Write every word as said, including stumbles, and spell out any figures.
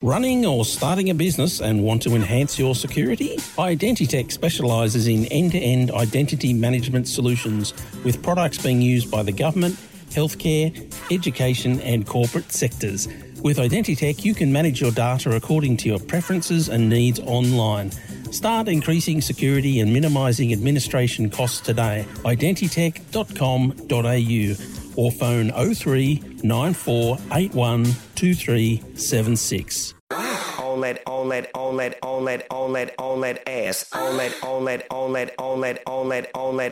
Running or starting a business and want to enhance your security? Identitech specialises in end-to-end identity management solutions with products being used by the government, healthcare, education and corporate sectors. With Identitech, you can manage your data according to your preferences and needs online. Start increasing security and minimising administration costs today. identitech dot com dot a u or phone oh three nine four eight one two three seven six. On that, on that, on that, on that, on that, on that ass. On that, on that, on that, on that, on that, on that